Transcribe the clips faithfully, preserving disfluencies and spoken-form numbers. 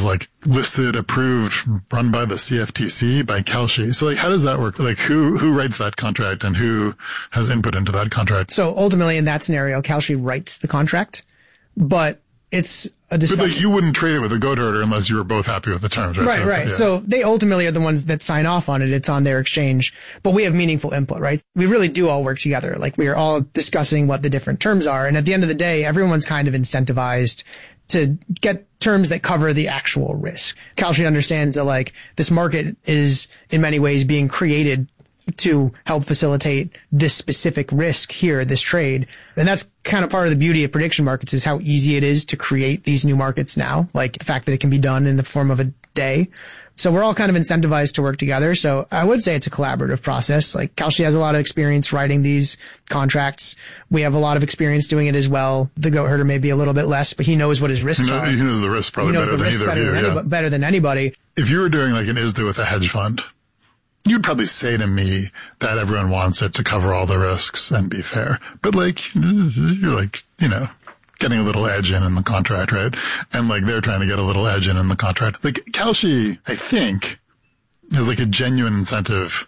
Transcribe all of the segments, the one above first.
like listed, approved, run by the C F T C, by Kalshi. So like, how does that work? Like who, who writes that contract and who has input into that contract? So ultimately in that scenario, Kalshi writes the contract, but it's a discussion. But like, you wouldn't trade it with a goat herder unless you were both happy with the terms, right? Right, so right. Yeah. So they ultimately are the ones that sign off on it. It's on their exchange, but we have meaningful input, right? We really do all work together. Like we are all discussing what the different terms are. And at the end of the day, everyone's kind of incentivized to get terms that cover the actual risk. Kalshi understands that like this market is in many ways being created to help facilitate this specific risk here, this trade. And that's kind of part of the beauty of prediction markets is how easy it is to create these new markets now. Like the fact that it can be done in the form of a day. So we're all kind of incentivized to work together. So I would say it's a collaborative process. Like Kalshi has a lot of experience writing these contracts. We have a lot of experience doing it as well. The goat herder may be a little bit less, but he knows what his risks he knows, are. He knows the risks probably better than either of you. Better, yeah. better than anybody. If you were doing like an I S D A with a hedge fund, you'd probably say to me that everyone wants it to cover all the risks and be fair. But like, you're like, you know, getting a little edge in in the contract, right? And like they're trying to get a little edge in in the contract. Like Kalshi, I think, has like a genuine incentive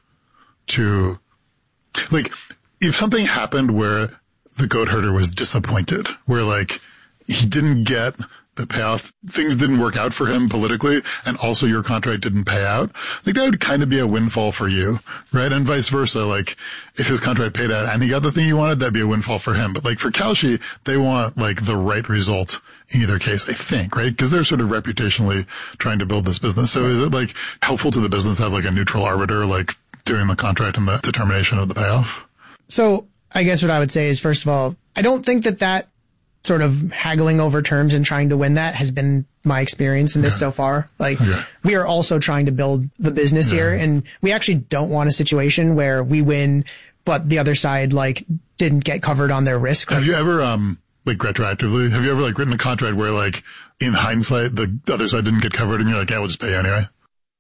to, like, if something happened where the goat herder was disappointed, where like he didn't get the payoff, things didn't work out for him politically, and also your contract didn't pay out, like that would kind of be a windfall for you, right? And vice versa. Like if his contract paid out and he got the thing he wanted, that'd be a windfall for him. But like for Kalshi, they want like the right result in either case, I think, right? Because they're sort of reputationally trying to build this business. So is it like helpful to the business to have like a neutral arbiter, like doing the contract and the determination of the payoff? So I guess what I would say is, first of all, I don't think that that sort of haggling over terms and trying to win that has been my experience in this yeah. so far. Like okay. we are also trying to build the business yeah. here, and we actually don't want a situation where we win, but the other side like didn't get covered on their risk. Have you ever, um, like retroactively, have you ever like written a contract where like in hindsight, the other side didn't get covered and you're like, yeah, we'll just pay you anyway?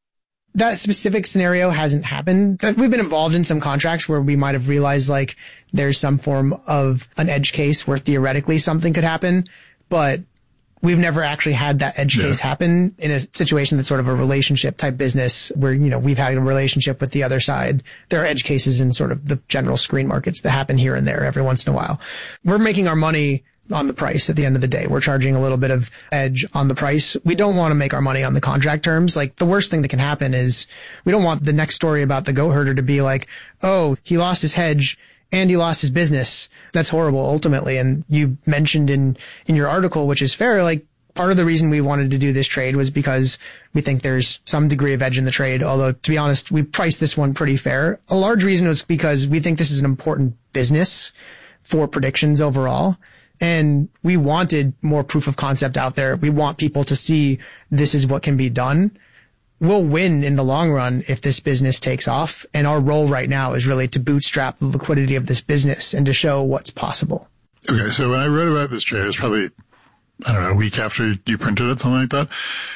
That specific scenario hasn't happened. We've been involved in some contracts where we might have realized like there's some form of an edge case where theoretically something could happen, but we've never actually had that edge yeah. case happen in a situation that's sort of a relationship type business where, you know, we've had a relationship with the other side. There are edge cases in sort of the general screen markets that happen here and there every once in a while. We're making our money on the price at the end of the day. We're charging a little bit of edge on the price. We don't want to make our money on the contract terms. Like the worst thing that can happen is we don't want the next story about the goat herder to be like, oh, he lost his hedge and he lost his business. That's horrible ultimately. And you mentioned in, in your article, which is fair, like part of the reason we wanted to do this trade was because we think there's some degree of edge in the trade. Although to be honest, we priced this one pretty fair. A large reason was because we think this is an important business for predictions overall. And we wanted more proof of concept out there. We want people to see this is what can be done. We'll win in the long run if this business takes off. And our role right now is really to bootstrap the liquidity of this business and to show what's possible. Okay. So when I wrote about this trade, it was probably, I don't know, a week after you printed it, something like that.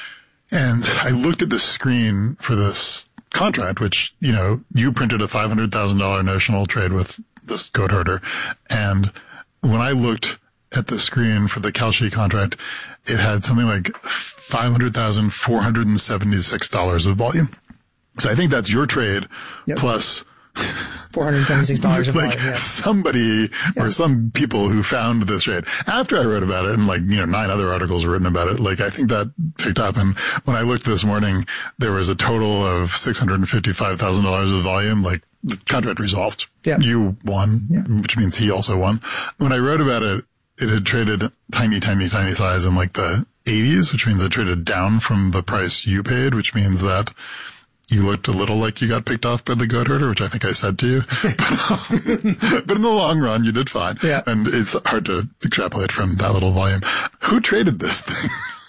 And I looked at the screen for this contract, which, you know, you printed a five hundred thousand dollars notional trade with this goat herder. And when I looked at the screen for the Kalshi contract, it had something like five hundred thousand four hundred seventy-six dollars of volume. So I think that's your trade yep. plus four hundred seventy-six dollars of like volume. Yeah. Somebody yeah. or some people who found this trade after I wrote about it, and like, you know, nine other articles were written about it. Like I think that picked up. And when I looked this morning, there was a total of six hundred fifty-five thousand dollars of volume. Like the contract resolved. Yeah. You won, yeah. which means he also won. When I wrote about it, it had traded tiny, tiny, tiny size in like the eighties, which means it traded down from the price you paid, which means that you looked a little like you got picked off by the goat herder, which I think I said to you. but, um, but in the long run, you did fine. Yeah. And it's hard to extrapolate from that little volume. Who traded this thing?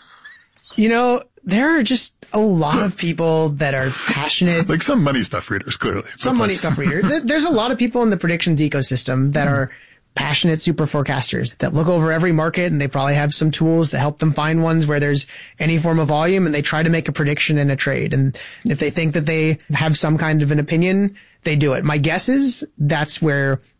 You know, there are just a lot of people that are passionate. Like some money stuff readers, clearly. Some money stuff readers. There's a lot of people in the predictions ecosystem that are passionate super forecasters that look over every market, and they probably have some tools that help them find ones where there's any form of volume, and they try to make a prediction in a trade. And if they think that they have some kind of an opinion, they do it. My guess is that's where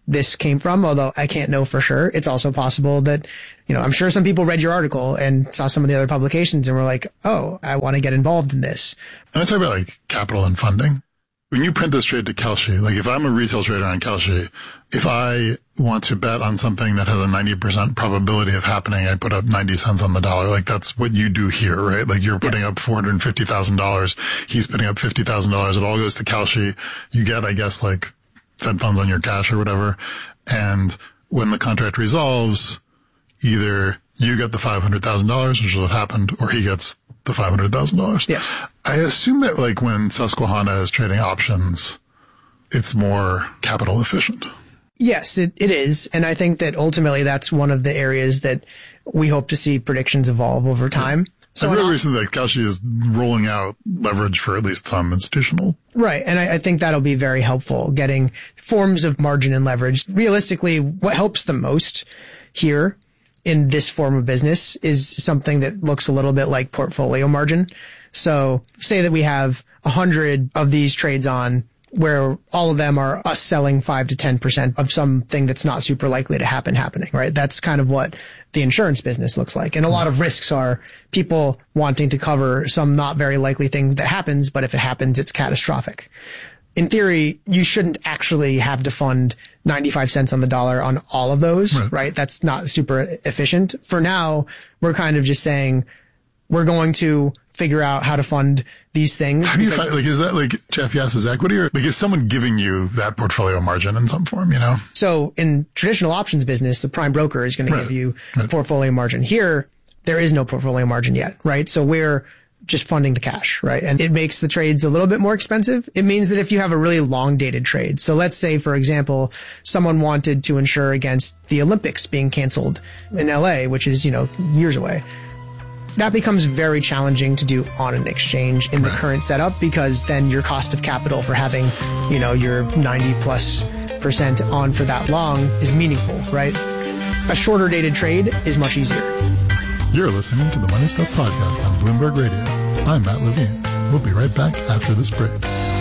this came from, although I can't know for sure. It's also possible that, you know, I'm sure some people read your article and saw some of the other publications and were like, oh, I want to get involved in this. And I talk about like capital and funding. When you print this trade to Kalshi, like if I'm a retail trader on Kalshi, if I want to bet on something that has a ninety percent probability of happening, I put up ninety cents on the dollar. Like that's what you do here, right? Like you're putting yes. up four hundred fifty thousand dollars. He's putting up fifty thousand dollars. It all goes to Kalshi. You get, I guess, like Fed funds on your cash or whatever. And when the contract resolves, either you get the five hundred thousand dollars, which is what happened, or he gets the five hundred thousand dollars. Yes. I assume that like when Susquehanna is trading options, it's more capital efficient. Yes, it, it is. And I think that ultimately that's one of the areas that we hope to see predictions evolve over time. Yeah. So I really recently that Kalshi is rolling out leverage for at least some institutional. Right. And I, I think that'll be very helpful, getting forms of margin and leverage. Realistically, what helps the most here in this form of business is something that looks a little bit like portfolio margin. So say that we have a hundred of these trades on where all of them are us selling five to ten percent of something that's not super likely to happen happening, right? That's kind of what the insurance business looks like. And a lot of risks are people wanting to cover some not very likely thing that happens, but if it happens, it's catastrophic. In theory, you shouldn't actually have to fund ninety-five cents on the dollar on all of those, right? right? That's not super efficient. For now, we're kind of just saying we're going to figure out how to fund these things. How do you find, like, is that like Jeff Yass's equity, or like is someone giving you that portfolio margin in some form, you know? So in traditional options business, the prime broker is going to right. give you right. portfolio margin. Here, there is no portfolio margin yet, right? So we're just funding the cash, right? And it makes the trades a little bit more expensive. It means that if you have a really long dated trade, so let's say, for example, someone wanted to insure against the Olympics being canceled in L A, which is, you know, years away. That becomes very challenging to do on an exchange in the current setup, because then your cost of capital for having, you know, your ninety plus percent on for that long is meaningful, right? A shorter dated trade is much easier. You're listening to the Money Stuff Podcast on Bloomberg Radio. I'm Matt Levine. We'll be right back after this break.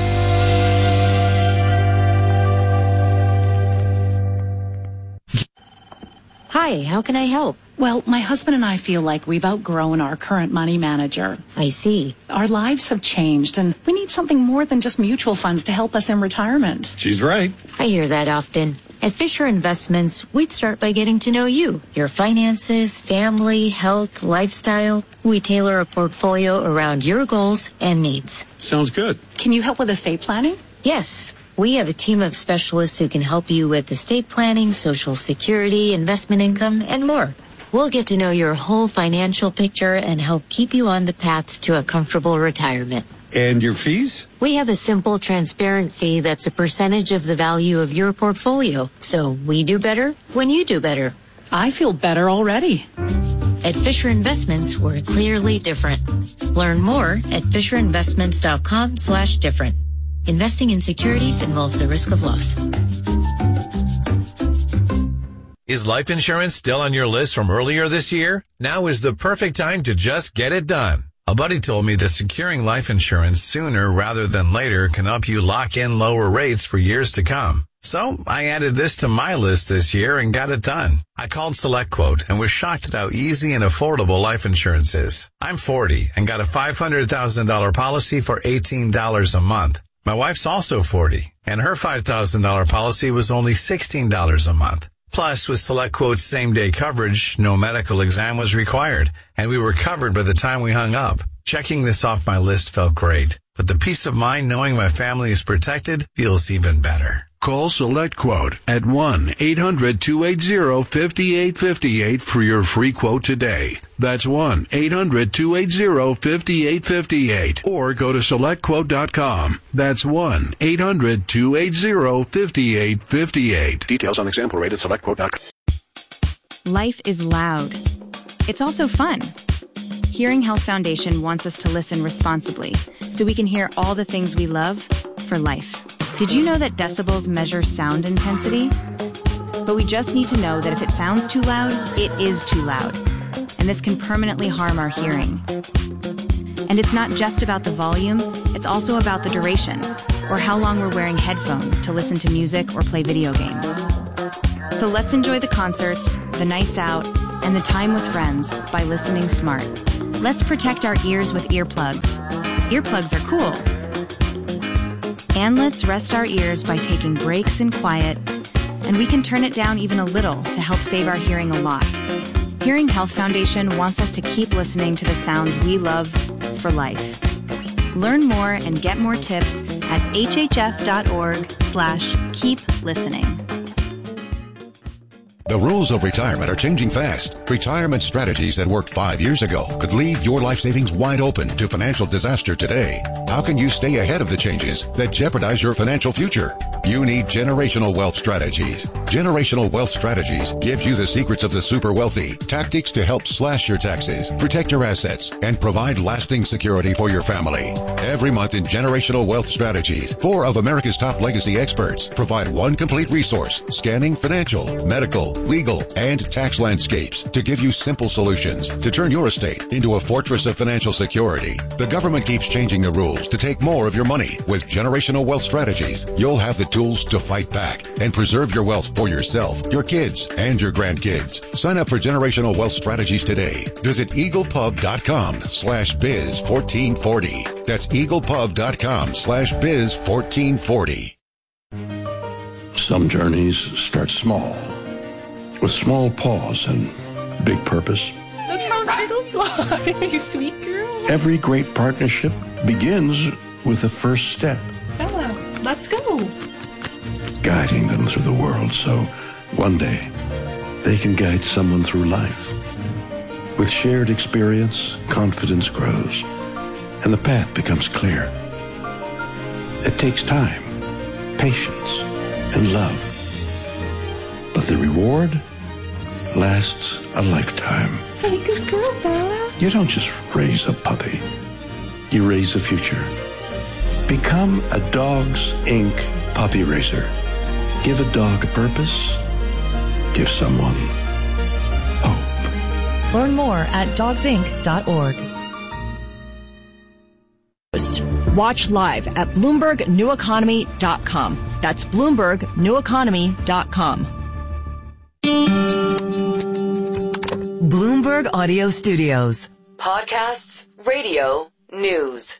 Hi, how can I help? Well, my husband and I feel like we've outgrown our current money manager. I see. Our lives have changed, and we need something more than just mutual funds to help us in retirement. She's right. I hear that often. At Fisher Investments, we'd start by getting to know you, your finances, family, health, lifestyle. We tailor a portfolio around your goals and needs. Sounds good. Can you help with estate planning? Yes. We have a team of specialists who can help you with estate planning, Social Security, investment income, and more. We'll get to know your whole financial picture and help keep you on the path to a comfortable retirement. And your fees? We have a simple, transparent fee that's a percentage of the value of your portfolio. So we do better when you do better. I feel better already. At Fisher Investments, we're clearly different. Learn more at FisherInvestments.com slash different. Investing in securities involves the risk of loss. Is life insurance still on your list from earlier this year? Now is the perfect time to just get it done. A buddy told me that securing life insurance sooner rather than later can help you lock in lower rates for years to come. So I added this to my list this year and got it done. I called SelectQuote and was shocked at how easy and affordable life insurance is. I'm forty and got a five hundred thousand dollars policy for eighteen dollars a month. My wife's also forty, and her five thousand dollars policy was only sixteen dollars a month. Plus, with SelectQuote's same-day coverage, no medical exam was required, and we were covered by the time we hung up. Checking this off my list felt great, but the peace of mind knowing my family is protected feels even better. Call SelectQuote at one eight hundred two eight zero five eight five eight for your free quote today. That's one eight hundred two eight zero five eight five eight. Or go to select quote dot com. That's one eight hundred two eight zero five eight five eight. Details on example rate at select quote dot com. Life is loud. It's also fun. Hearing Health Foundation wants us to listen responsibly so we can hear all the things we love for life. Did you know that decibels measure sound intensity? But we just need to know that if it sounds too loud, it is too loud. And this can permanently harm our hearing. And it's not just about the volume, it's also about the duration, or how long we're wearing headphones to listen to music or play video games. So let's enjoy the concerts, the nights out, and the time with friends by listening smart. Let's protect our ears with earplugs. Earplugs are cool. And let's rest our ears by taking breaks in quiet, and we can turn it down even a little to help save our hearing a lot. Hearing Health Foundation wants us to keep listening to the sounds we love for life. Learn more and get more tips at hhf.org slash keep listening. The rules of retirement are changing fast. Retirement strategies that worked five years ago could leave your life savings wide open to financial disaster today. How can you stay ahead of the changes that jeopardize your financial future? You need Generational Wealth Strategies. Generational Wealth Strategies gives you the secrets of the super wealthy, tactics to help slash your taxes, protect your assets, and provide lasting security for your family. Every month in Generational Wealth Strategies, four of America's top legacy experts provide one complete resource, scanning financial, medical, legal, and tax landscapes to give you simple solutions to turn your estate into a fortress of financial security. The government keeps changing the rules to take more of your money. With Generational Wealth Strategies, you'll have the tools to fight back and preserve your wealth for yourself, your kids, and your grandkids. Sign up for Generational Wealth Strategies today. Visit eaglepub.com slash biz 1440. That's eaglepub.com slash biz 1440. Some journeys start small, with small pause and big purpose. Look how little fly, you sweet girl. Every great partnership begins with the first step. Bella, let's go. Guiding them through the world so one day they can guide someone through life. With shared experience, confidence grows, and the path becomes clear. It takes time, patience, and love. But the reward lasts a lifetime. Hey, good girl, Bella. You don't just raise a puppy. You raise a future. Become a Dogs Incorporated puppy raiser. Give a dog a purpose. Give someone hope. Learn more at dogs inc dot org. Watch live at bloomberg new economy dot com. That's bloomberg new economy dot com. Bloomberg Audio Studios. Podcasts, radio, news.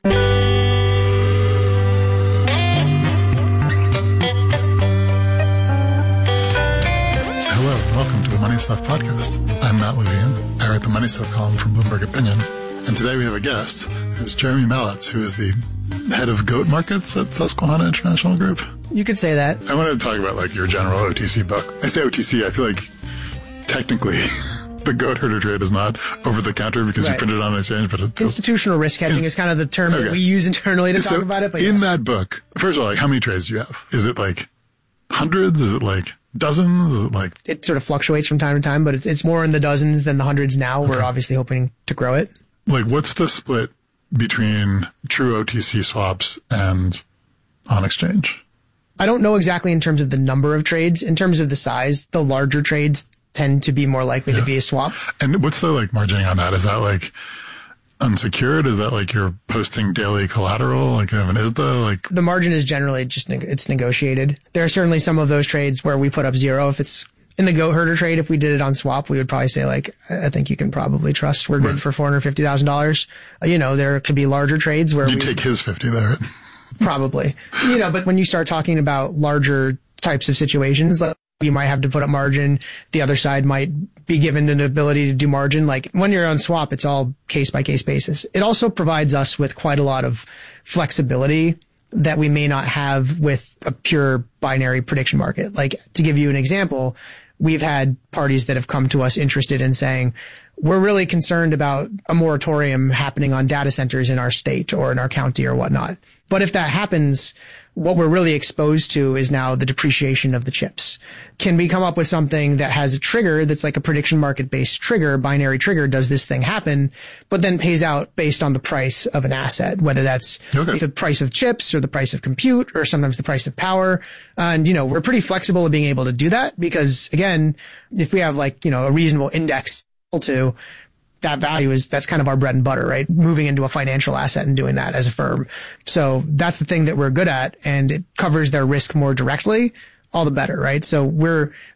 Hello, and welcome to the Money Stuff Podcast. I'm Matt Levine. I write the Money Stuff column from Bloomberg Opinion. And today we have a guest, who's Jeremy Mallitz, who is the head of goat markets at Susquehanna International Group. You could say that. I wanted to talk about, like, your general O T C book. I say O T C, I feel like technically the goat herder trade is not over the counter because right. you print it on an exchange, but it feels... Institutional risk hedging is kind of the term okay. that we use internally to so talk about it. But in yes. that book, first of all, like, how many trades do you have? Is it like hundreds? Is it like dozens? Is it like... It sort of fluctuates from time to time, but it's, it's more in the dozens than the hundreds now. Okay. We're obviously hoping to grow it. Like, what's the split between true O T C swaps and on exchange? I don't know exactly in terms of the number of trades. In terms of the size, the larger trades tend to be more likely yeah. to be a swap. And what's the, like, margining on that? Is that, like, unsecured? Is that, like, you're posting daily collateral? Like, I mean, is the, like... The margin is generally just, neg- it's negotiated. There are certainly some of those trades where we put up zero. If it's in the goat herder trade, if we did it on swap, we would probably say, like, I think you can probably trust we're good right. for four hundred fifty thousand dollars. Uh, you know, there could be larger trades where you we... take his fifty there, right? Probably. You know, but when you start talking about larger types of situations, like, you might have to put up margin. The other side might be given an ability to do margin. Like, when you're on swap, it's all case by case basis. It also provides us with quite a lot of flexibility that we may not have with a pure binary prediction market. Like, to give you an example, we've had parties that have come to us interested in saying, we're really concerned about a moratorium happening on data centers in our state or in our county or whatnot. But if that happens, what we're really exposed to is now the depreciation of the chips. Can we come up with something that has a trigger that's like a prediction market-based trigger, binary trigger, does this thing happen, but then pays out based on the price of an asset, whether that's okay. the price of chips or the price of compute or sometimes the price of power. And, you know, we're pretty flexible in being able to do that because, again, if we have, like, you know, a reasonable index to that value is, that's kind of our bread and butter, right? Moving into a financial asset and doing that as a firm. So that's the thing that we're good at, and it covers their risk more directly, all the better, right? So we're,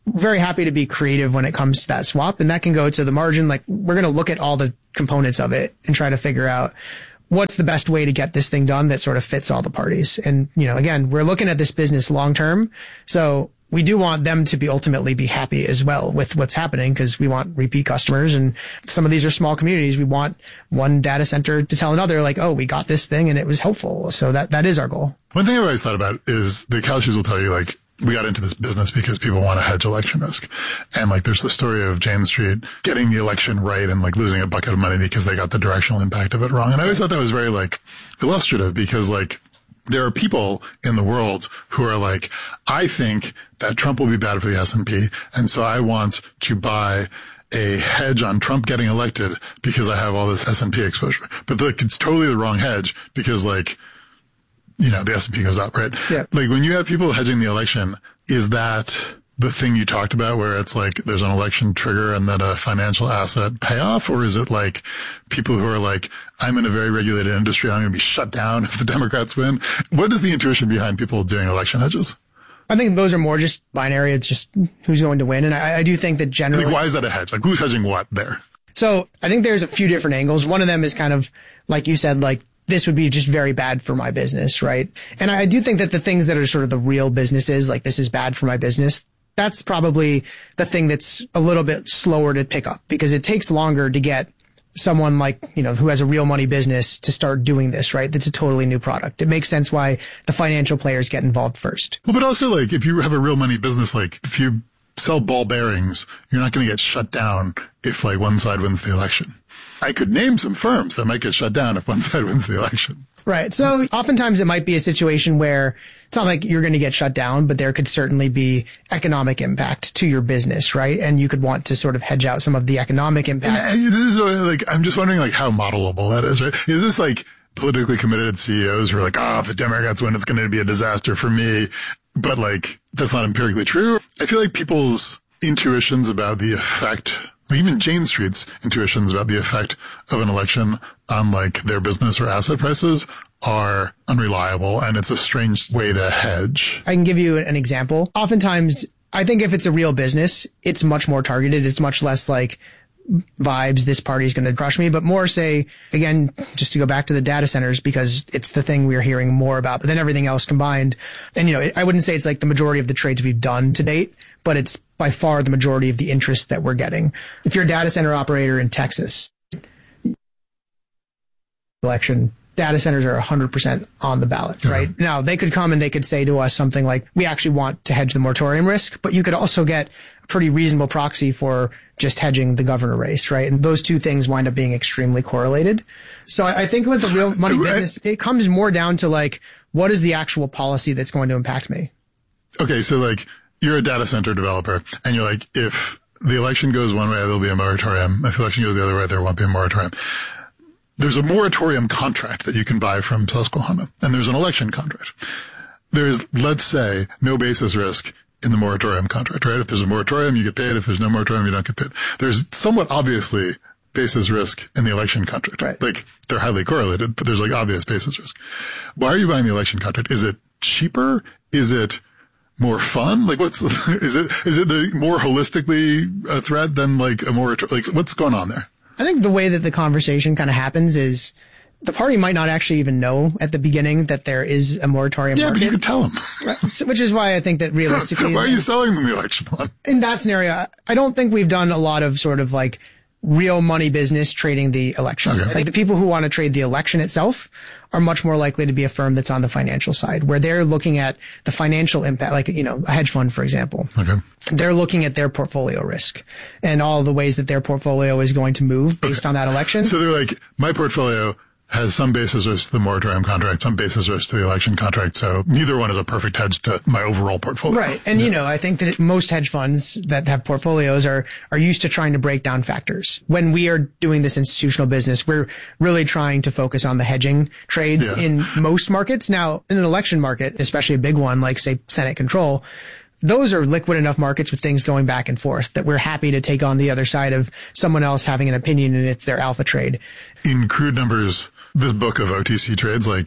very happy to be creative when it comes to that swap. And that can go to the margin. Like, we're going to look at all the components of it and try to figure out what's the best way to get this thing done that sort of fits all the parties. And, you know, again, we're looking at this business long term. So we do want them to be ultimately be happy as well with what's happening, because we want repeat customers. And some of these are small communities. We want one data center to tell another, like, oh, we got this thing and it was helpful. So that, that is our goal. One thing I've always thought about is the Kalshus will tell you, like, we got into this business because people want to hedge election risk. And like, there's the story of Jane Street getting the election right and like losing a bucket of money because they got the directional impact of it wrong. And I always thought that was very like illustrative, because like, there are people in the world who are like, I think that Trump will be bad for the S and P, and so I want to buy a hedge on Trump getting elected because I have all this S and P exposure. But like, it's totally the wrong hedge, because like, you know, the S and P goes up, right? Yeah. Like, when you have people hedging the election, is that the thing you talked about where it's like there's an election trigger and then a financial asset payoff? Or is it like people who are like, I'm in a very regulated industry, I'm going to be shut down if the Democrats win? What is the intuition behind people doing election hedges? I think those are more just binary. It's just who's going to win. And I, I do think that generally... Like, why is that a hedge? Like, who's hedging what there? So I think there's a few different angles. One of them is kind of, like you said, like, this would be just very bad for my business, right? And I do think that the things that are sort of the real businesses, like, this is bad for my business, that's probably the thing that's a little bit slower to pick up, because it takes longer to get someone like, you know, who has a real money business to start doing this, right? That's a totally new product. It makes sense why the financial players get involved first. Well, but also, like, if you have a real money business, like, if you sell ball bearings, you're not going to get shut down if, like, one side wins the election. I could name some firms that might get shut down if one side wins the election. Right. So oftentimes it might be a situation where it's not like you're going to get shut down, but there could certainly be economic impact to your business, right? And you could want to sort of hedge out some of the economic impact. And this is like, I'm just wondering, like, how modelable that is, right? Is this like politically committed C E Os who are like, oh, if the Democrats win, it's going to be a disaster for me. But like, that's not empirically true. I feel like people's intuitions about the effect, even Jane Street's intuitions about the effect of an election on like their business or asset prices are unreliable, and it's a strange way to hedge. I can give you an example. Oftentimes, I think if it's a real business, it's much more targeted. It's much less like vibes, this party's going to crush me, but more say, again, just to go back to the data centers, because it's the thing we're hearing more about than everything else combined. And, you know, I wouldn't say it's like the majority of the trades we've done to date, but it's by far the majority of the interest that we're getting. If you're a data center operator in Texas, election, data centers are one hundred percent on the ballot, right? Mm-hmm. Now, they could come and they could say to us something like, we actually want to hedge the moratorium risk, but you could also get a pretty reasonable proxy for just hedging the governor race, right? And those two things wind up being extremely correlated. So I think with the real money business, it comes more down to like, what is the actual policy that's going to impact me? Okay, so like, you're a data center developer, and you're like, if the election goes one way, there'll be a moratorium. If the election goes the other way, there won't be a moratorium. There's a moratorium contract that you can buy from Susquehanna, and there's an election contract. There's, let's say, no basis risk in the moratorium contract, right? If there's a moratorium, you get paid. If there's no moratorium, you don't get paid. There's somewhat obviously basis risk in the election contract. Right. Like, they're highly correlated, but there's like obvious basis risk. Why are you buying the election contract? Is it cheaper? Is it more fun? Like, what's, is it, is it the more holistically a threat than like a moratorium? Like, what's going on there? I think the way that the conversation kind of happens is the party might not actually even know at the beginning that there is a moratorium yeah, market. But you could tell them. Right. So, which is why I think that realistically... Why are you selling them the election one? In that scenario, I don't think we've done a lot of sort of like real money business trading the elections. Okay. Like the people who want to trade the election itself are much more likely to be a firm that's on the financial side, where they're looking at the financial impact, like, you know, a hedge fund, for example. Okay. They're looking at their portfolio risk and all the ways that their portfolio is going to move based okay. on that election. So they're like, my portfolio has some basis risk to the moratorium contract, some basis risk to the election contract. So neither one is a perfect hedge to my overall portfolio. Right. And, yeah. you know, I think that most hedge funds that have portfolios are, are used to trying to break down factors. When we are doing this institutional business, we're really trying to focus on the hedging trades yeah. in most markets. Now, in an election market, especially a big one like, say, Senate control, those are liquid enough markets with things going back and forth that we're happy to take on the other side of someone else having an opinion and it's their alpha trade. In crude numbers, this book of O T C trades, like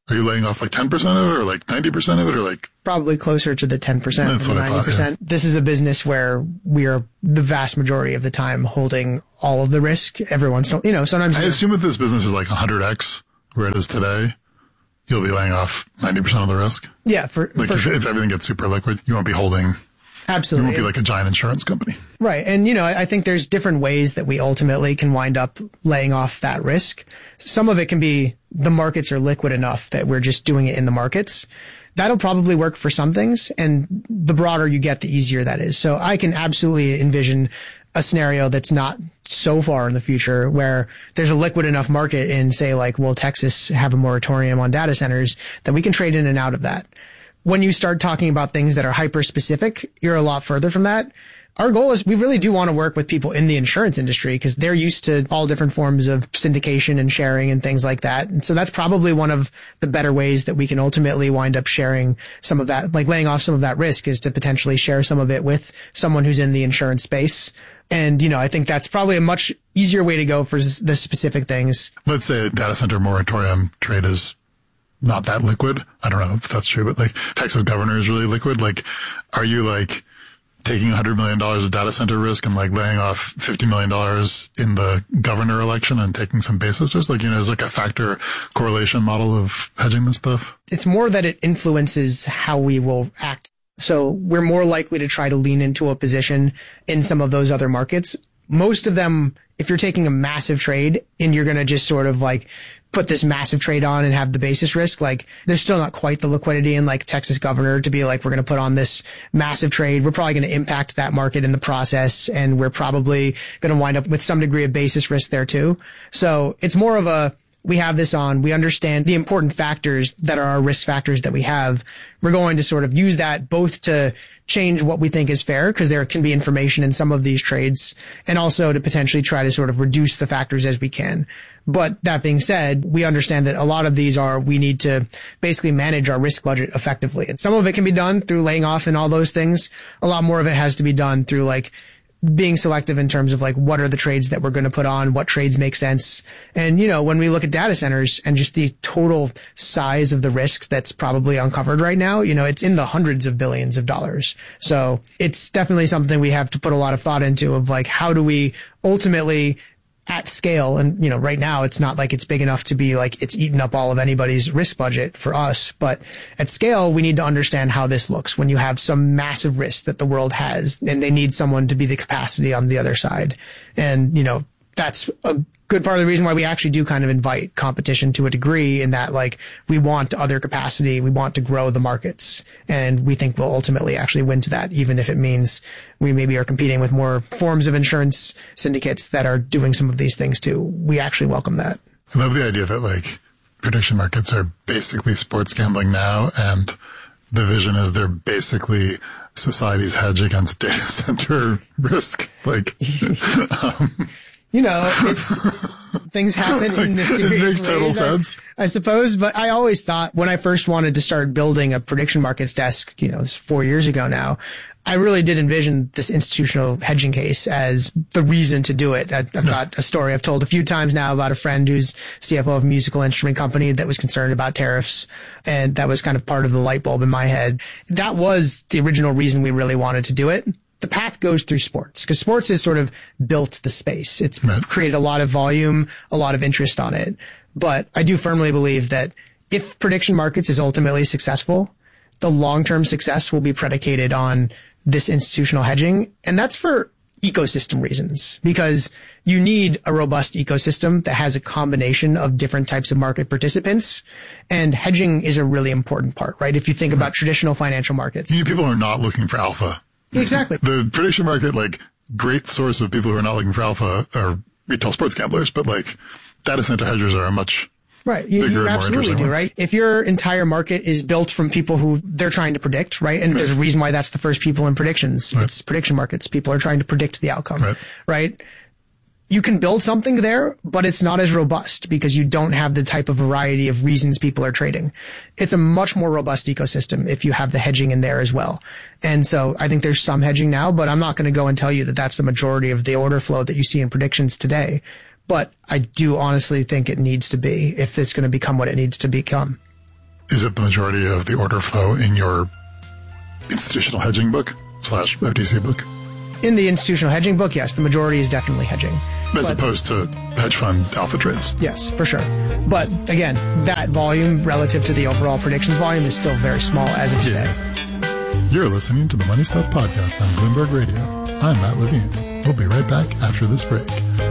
Are you laying off like ten percent of it or like ninety percent of it or like? Probably closer to the ten percent That's than what I ninety percent. thought, yeah. This is a business where we are the vast majority of the time holding all of the risk. Everyone's, you know, sometimes. I assume if this business is like one hundred x where it is today, you'll be laying off ninety percent of the risk. Yeah, for, like for if, sure. if everything gets super liquid, you won't be holding. Absolutely. You won't be like a giant insurance company. Right. And, you know, I think there's different ways that we ultimately can wind up laying off that risk. Some of it can be the markets are liquid enough that we're just doing it in the markets. That'll probably work for some things. And the broader you get, the easier that is. So I can absolutely envision a scenario that's not so far in the future where there's a liquid enough market in, say, like, will Texas have a moratorium on data centers that we can trade in and out of that. When you start talking about things that are hyper specific, you're a lot further from that. Our goal is we really do want to work with people in the insurance industry because they're used to all different forms of syndication and sharing and things like that. And so that's probably one of the better ways that we can ultimately wind up sharing some of that, like laying off some of that risk, is to potentially share some of it with someone who's in the insurance space. And, you know, I think that's probably a much easier way to go for the specific things. Let's say a data center moratorium trade is not that liquid. I don't know if that's true, but like Texas governor is really liquid. Like, are you like taking one hundred million dollars of data center risk and like laying off fifty million dollars in the governor election and taking some basis risk? Like, you know, is like a factor correlation model of hedging this stuff? It's more that it influences how we will act. So we're more likely to try to lean into a position in some of those other markets. Most of them, if you're taking a massive trade and you're going to just sort of like put this massive trade on and have the basis risk, like there's still not quite the liquidity in like Texas governor to be like, we're going to put on this massive trade. We're probably going to impact that market in the process. And we're probably going to wind up with some degree of basis risk there too. So it's more of a, we have this on, we understand the important factors that are our risk factors that we have. We're going to sort of use that both to change what we think is fair, because there can be information in some of these trades, and also to potentially try to sort of reduce the factors as we can. But that being said, we understand that a lot of these are, we need to basically manage our risk budget effectively. And some of it can be done through laying off and all those things. A lot more of it has to be done through like being selective in terms of like, what are the trades that we're going to put on? What trades make sense? And, you know, when we look at data centers and just the total size of the risk that's probably uncovered right now, you know, it's in the hundreds of billions of dollars. So it's definitely something we have to put a lot of thought into, of like, how do we ultimately at scale, and, you know, right now it's not like it's big enough to be like it's eaten up all of anybody's risk budget for us. But at scale, we need to understand how this looks when you have some massive risk that the world has, and they need someone to be the capacity on the other side. And, you know, that's a good part of the reason why we actually do kind of invite competition to a degree, in that like we want other capacity, we want to grow the markets, and we think we'll ultimately actually win to that, even if it means we maybe are competing with more forms of insurance syndicates that are doing some of these things too. We actually welcome that. I love the idea that like prediction markets are basically sports gambling now, and the vision is they're basically society's hedge against data center risk. Like, um, you know, it's things happen in mysterious ways. It makes total sense. I, I suppose, but I always thought when I first wanted to start building a prediction markets desk, you know, it's four years ago now, I really did envision this institutional hedging case as the reason to do it. I, I've got a story I've told a few times now about a friend who's C F O of a musical instrument company that was concerned about tariffs. And that was kind of part of the light bulb in my head. That was the original reason we really wanted to do it. The path goes through sports, because sports has sort of built the space. It's right. created a lot of volume, a lot of interest on it. But I do firmly believe that if prediction markets is ultimately successful, the long-term success will be predicated on this institutional hedging. And that's for ecosystem reasons, because you need a robust ecosystem that has a combination of different types of market participants. And hedging is a really important part, right? If you think right. about traditional financial markets. You people are not looking for alpha. Exactly. The prediction market, like, great source of people who are not looking for alpha are retail sports gamblers, but like data center hedgers are a much right. You, bigger you and more absolutely interesting do, one. right? If your entire market is built from people who they're trying to predict, right? And right. there's a reason why that's the first people in predictions. Right. It's prediction markets. People are trying to predict the outcome, right? right? You can build something there, but it's not as robust because you don't have the type of variety of reasons people are trading. It's a much more robust ecosystem if you have the hedging in there as well. And so I think there's some hedging now, but I'm not going to go and tell you that that's the majority of the order flow that you see in predictions today. But I do honestly think it needs to be, if it's going to become what it needs to become. Is it the majority of the order flow in your institutional hedging book slash O T C book? In the institutional hedging book, yes, the majority is definitely hedging. As but, opposed to hedge fund alpha trades. Yes, for sure. But again, that volume relative to the overall predictions volume is still very small as of today. Yeah. You're listening to the Money Stuff Podcast on Bloomberg Radio. I'm Matt Levine. We'll be right back after this break.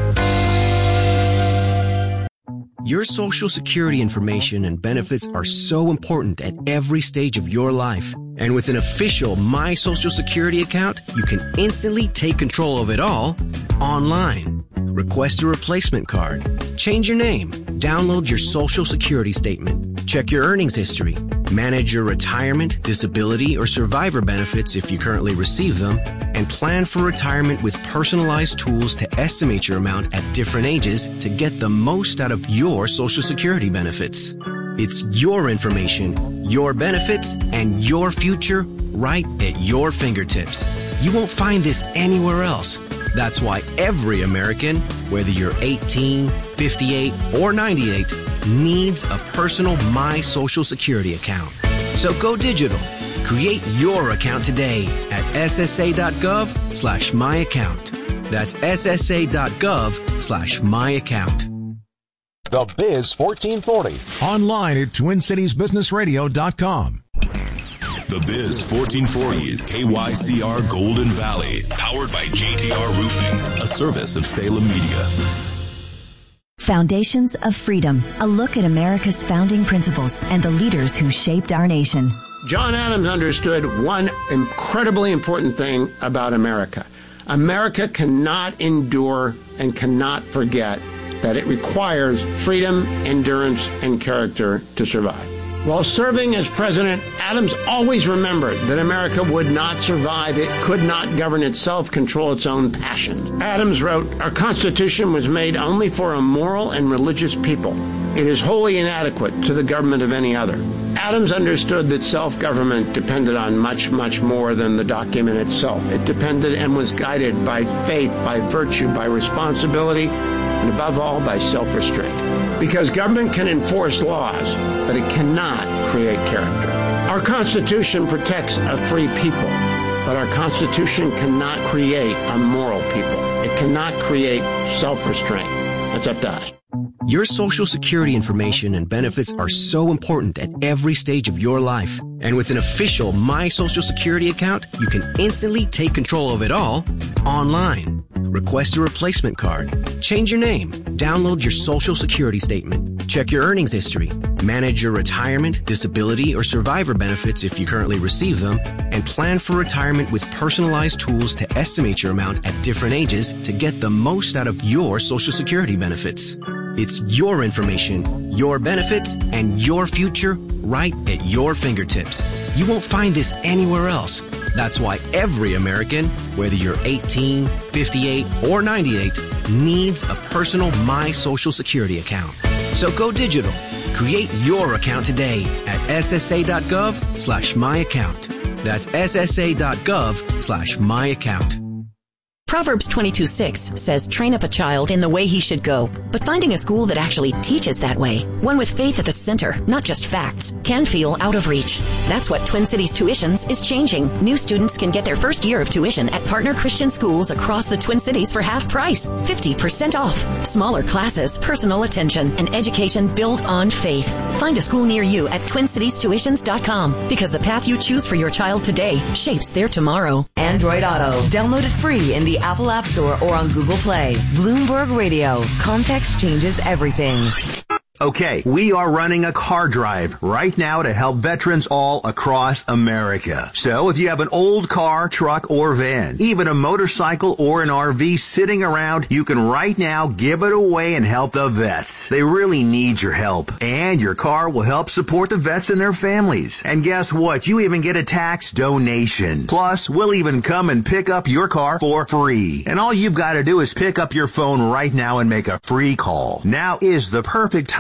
Your Social Security information and benefits are so important at every stage of your life. And with an official My Social Security account, you can instantly take control of it all online. Request a replacement card, change your name, download your Social Security statement, check your earnings history, manage your retirement, disability, or survivor benefits if you currently receive them, and plan for retirement with personalized tools to estimate your amount at different ages to get the most out of your Social Security benefits. It's your information, your benefits, and your future right at your fingertips. You won't find this anywhere else. That's why every American, whether you're eighteen, fifty-eight, or ninety-eight, needs a personal My Social Security account. So go digital. Create your account today at ssa.gov slash my account. That's ssa.gov slash my account. The Biz fourteen forty. Online at twin cities business radio dot com. The Biz fourteen forty is K Y C R Golden Valley, powered by J T R Roofing, a service of Salem Media. Foundations of Freedom, a look at America's founding principles and the leaders who shaped our nation. John Adams understood one incredibly important thing about America. America cannot endure and cannot forget that it requires freedom, endurance, and character to survive. While serving as president, Adams always remembered that America would not survive. It could not govern itself, control its own passions. Adams wrote, "Our Constitution was made only for a moral and religious people. It is wholly inadequate to the government of any other." Adams understood that self-government depended on much, much more than the document itself. It depended and was guided by faith, by virtue, by responsibility, and above all, by self-restraint. Because government can enforce laws, but it cannot create character. Our Constitution protects a free people, but our Constitution cannot create a moral people. It cannot create self-restraint. That's up to us. Your Social Security information and benefits are so important at every stage of your life. And with an official My Social Security account, you can instantly take control of it all online. Request a replacement card, change your name, download your Social Security statement, check your earnings history, manage your retirement, disability, or survivor benefits if you currently receive them, and plan for retirement with personalized tools to estimate your amount at different ages to get the most out of your Social Security benefits. It's your information, your benefits, and your future right at your fingertips. You won't find this anywhere else. That's why every American, whether you're eighteen, fifty-eight, or ninety-eight, needs a personal My Social Security account. So go digital. Create your account today at ssa.gov slash my account. That's ssa.gov slash my account. Proverbs twenty-two six says, train up a child in the way he should go. But finding a school that actually teaches that way, one with faith at the center, not just facts, can feel out of reach. That's what Twin Cities Tuitions is changing. New students can get their first year of tuition at partner Christian schools across the Twin Cities for half price, fifty percent off. Smaller classes, personal attention, and education built on faith. Find a school near you at twin cities tuitions dot com, because the path you choose for your child today shapes their tomorrow. Android Auto. Download it free in the Apple App Store or on Google Play. Bloomberg Radio. Context changes everything. Okay, we are running a car drive right now to help veterans all across America. So if you have an old car, truck, or van, even a motorcycle or an R V sitting around, you can right now give it away and help the vets. They really need your help. And your car will help support the vets and their families. And guess what? You even get a tax donation. Plus, we'll even come and pick up your car for free. And all you've got to do is pick up your phone right now and make a free call. Now is the perfect time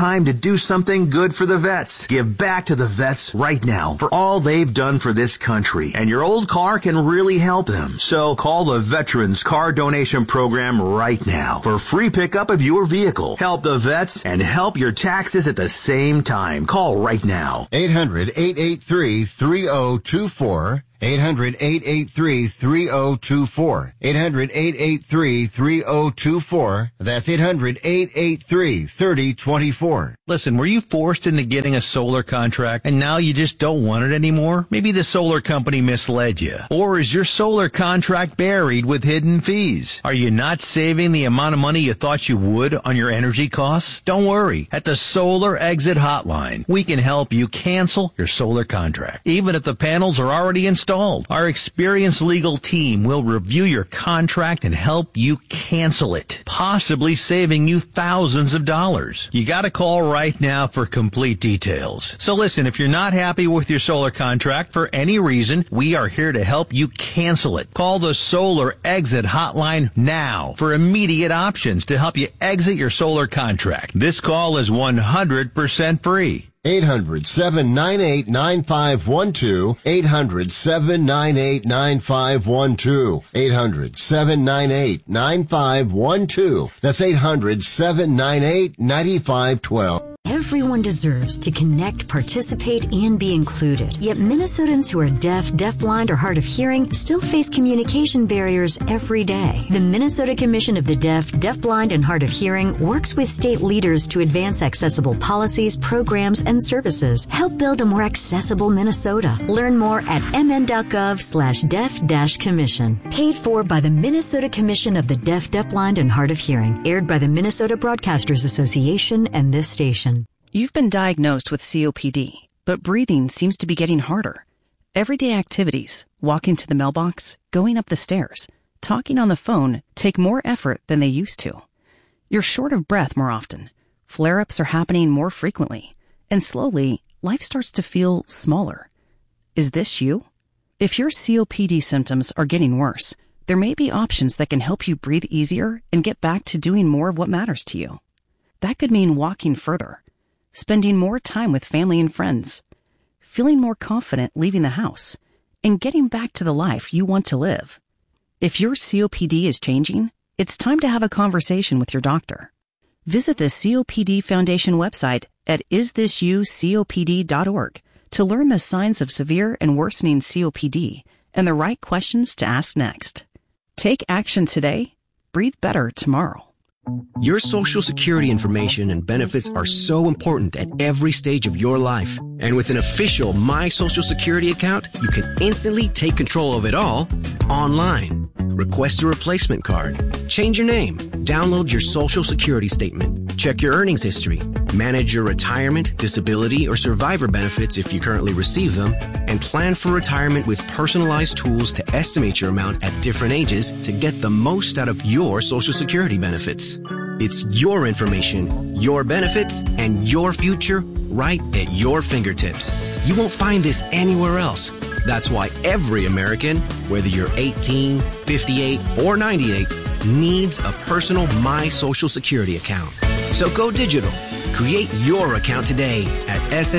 time to do something good for the vets. Give back to the vets right now for all they've done for this country. And your old car can really help them. So call the Veterans Car Donation Program right now for free pickup of your vehicle. Help the vets and help your taxes at the same time. Call right now. eight hundred, eight eight three, three oh two four. eight hundred, eight eight three, three oh two four. eight hundred, eight eight three, three oh two four. That's eight hundred, eight eight three, three oh two four. Listen, were you forced into getting a solar contract and now you just don't want it anymore? Maybe the solar company misled you. Or is your solar contract buried with hidden fees? Are you not saving the amount of money you thought you would on your energy costs? Don't worry. At the Solar Exit Hotline, we can help you cancel your solar contract, even if the panels are already installed. Our experienced legal team will review your contract and help you cancel it, possibly saving you thousands of dollars. You gotta call right now for complete details. So listen, if you're not happy with your solar contract for any reason, we are here to help you cancel it. Call the Solar Exit Hotline now for immediate options to help you exit your solar contract. This call is one hundred percent free. eight hundred, seven nine eight, nine five one two. eight hundred, seven nine eight, nine five one two. eight hundred, seven nine eight, nine five one two. That's eight hundred, seven nine eight, nine five one two. Everyone deserves to connect, participate, and be included. Yet Minnesotans who are deaf, deafblind, or hard of hearing still face communication barriers every day. The Minnesota Commission of the Deaf, Deafblind, and Hard of Hearing works with state leaders to advance accessible policies, programs, and services. Help build a more accessible Minnesota. Learn more at mn.gov slash deaf dash commission. Paid for by the Minnesota Commission of the Deaf, Deafblind, and Hard of Hearing. Aired by the Minnesota Broadcasters Association and this station. You've been diagnosed with C O P D, but breathing seems to be getting harder. Everyday activities, walking to the mailbox, going up the stairs, talking on the phone take more effort than they used to. You're short of breath more often. Flare-ups are happening more frequently. And slowly, life starts to feel smaller. Is this you? If your C O P D symptoms are getting worse, there may be options that can help you breathe easier and get back to doing more of what matters to you. That could mean walking further, spending more time with family and friends, feeling more confident leaving the house, and getting back to the life you want to live. If your C O P D is changing, it's time to have a conversation with your doctor. Visit the C O P D Foundation website at is this you copd dot org to learn the signs of severe and worsening C O P D and the right questions to ask next. Take action today. Breathe better tomorrow. Your Social Security information and benefits are so important at every stage of your life. And with an official My Social Security account, you can instantly take control of it all online. Request a replacement card, change your name, download your Social Security statement, check your earnings history, manage your retirement, disability, or survivor benefits if you currently receive them, and plan for retirement with personalized tools to estimate your amount at different ages to get the most out of your Social Security benefits. It's your information, your benefits, and your future right at your fingertips. You won't find this anywhere else. That's why every American, whether you're eighteen, fifty-eight, or ninety-eight, needs a personal My Social Security account. So go digital. Create your account today at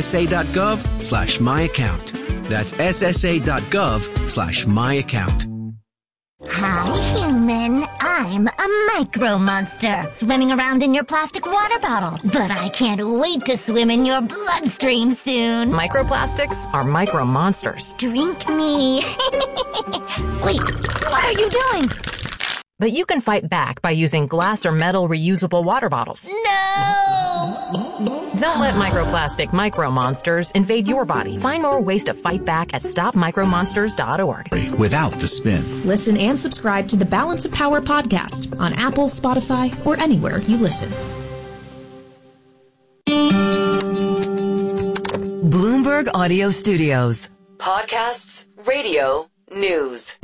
ssa.gov slash my account. That's ssa.gov slash my account. Hi, human. I'm a micro monster swimming around in your plastic water bottle. But I can't wait to swim in your bloodstream soon. Microplastics are micro monsters. Drink me. Wait, what are you doing? But you can fight back by using glass or metal reusable water bottles. No! Don't let microplastic micro monsters invade your body. Find more ways to fight back at stop micro monsters dot org. Without the spin. Listen and subscribe to the Balance of Power podcast on Apple, Spotify, or anywhere you listen. Bloomberg Audio Studios. Podcasts, radio, news.